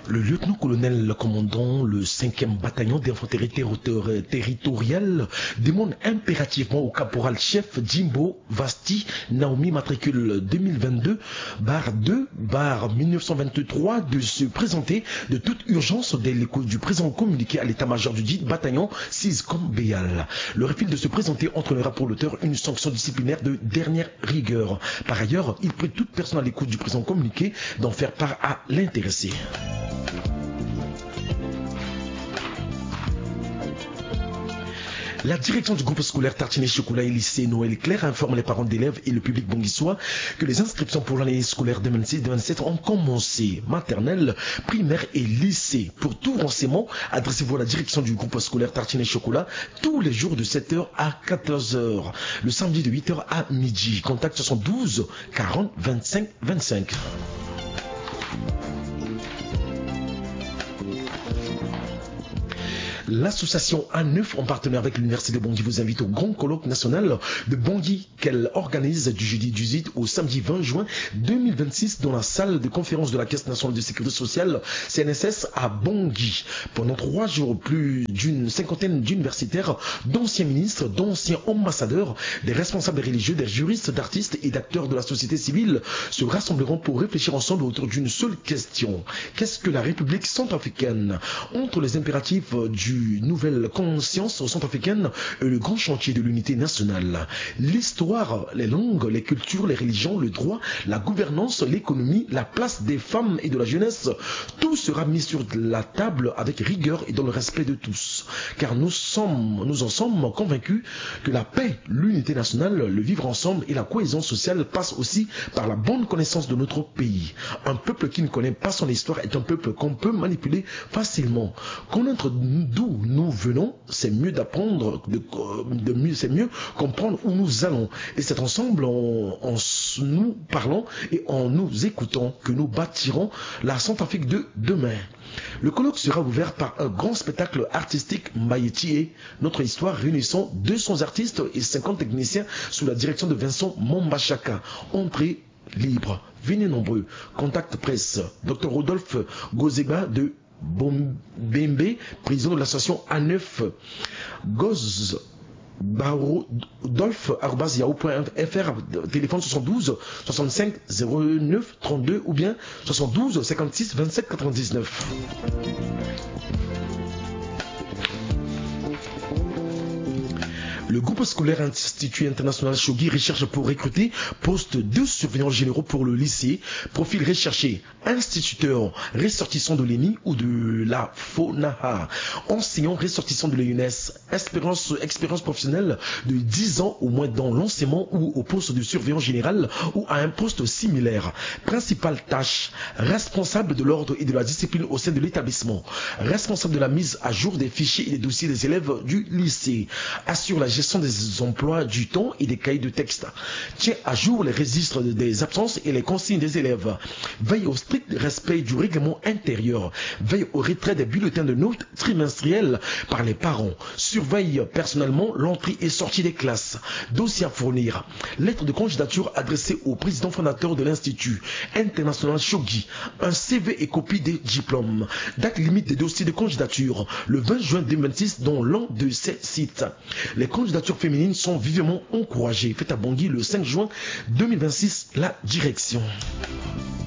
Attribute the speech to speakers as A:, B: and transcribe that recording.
A: Le lieutenant-colonel le commandant le 5e bataillon d'infanterie territoriale demande impérativement au caporal-chef Jimbo Vasti Naomi matricule 2022-2-1923 de se présenter de toute urgence dès l'écoute du présent communiqué à l'état-major du dit bataillon 6 comme Béal. Le refus de se présenter entraînera pour l'auteur une sanction disciplinaire de dernière rigueur. Par ailleurs, il prie toute personne à l'écoute du présent communiqué d'en faire part à l'intéressé. La direction du groupe scolaire Tartinet Chocolat et lycée Noël Claire informe les parents d'élèves et le public bonguissois que les inscriptions pour l'année scolaire 2026-2027 ont commencé. Maternelle, primaire et lycée. Pour tout renseignement, adressez-vous à la direction du groupe scolaire Tartinet Chocolat tous les jours de 7h à 14h. Le samedi de 8h à midi. Contact 72 40 25 25. L'association A9, en partenariat avec l'Université de Bangui, vous invite au grand colloque national de Bangui qu'elle organise du jeudi 18 au samedi 20 juin 2026 dans la salle de conférence de la Caisse nationale de sécurité sociale CNSS à Bangui. Pendant 3 jours, plus d'une cinquantaine d'universitaires, d'anciens ministres, d'anciens ambassadeurs, des responsables religieux, des juristes, d'artistes et d'acteurs de la société civile se rassembleront pour réfléchir ensemble autour d'une seule question. Qu'est-ce que la République centrafricaine? Entre les impératifs du nouvelle conscience centrafricaine et le grand chantier de l'unité nationale. L'histoire, les langues, les cultures, les religions, le droit, la gouvernance, l'économie, la place des femmes et de la jeunesse, tout sera mis sur la table avec rigueur et dans le respect de tous. Car nous en sommes convaincus que la paix, l'unité nationale, le vivre ensemble et la cohésion sociale passent aussi par la bonne connaissance de notre pays. Un peuple qui ne connaît pas son histoire est un peuple qu'on peut manipuler facilement. Connaître d'où nous venons, c'est mieux d'apprendre, c'est mieux comprendre où nous allons. Et c'est ensemble, en nous parlant et en nous écoutant, que nous bâtirons la Centrafrique de demain. Le colloque sera ouvert par un grand spectacle artistique Maïti, notre histoire réunissant 200 artistes et 50 techniciens sous la direction de Vincent Mombachaka. Entrée libre. Venez nombreux. Contact presse. Dr Rodolphe Gozeba de Bombembe, président de l'association A9, Goz Barodolphe@yahoo.fr, téléphone 72 65 09 32 ou bien 72 56 27 99. Le groupe scolaire Institut International Chogui recherche pour recruter poste de surveillants généraux pour le lycée. Profil recherché, instituteur ressortissant de l'ENI ou de la FONAHA. Enseignant ressortissant de l'EUNES. Expérience professionnelle de 10 ans au moins dans l'enseignement ou au poste de surveillant général ou à un poste similaire. Principale tâche, responsable de l'ordre et de la discipline au sein de l'établissement. Responsable de la mise à jour des fichiers et des dossiers des élèves du lycée. Assure la gestion des emplois du temps et des cahiers de texte. Tient à jour les registres des absences et les consignes des élèves. Veille au strict respect du règlement intérieur. Veille au retrait des bulletins de notes trimestriels par les parents. Surveille personnellement l'entrée et sortie des classes. Dossier à fournir. Lettre de candidature adressée au président fondateur de l'Institut International Chogui. Un CV et copie des diplômes. Date limite des dossiers de candidature. Le 20 juin 2026 dans l'un de ces sites. Les candidatures féminines sont vivement encouragées. Faites à Bangui le 5 juin 2026 la direction.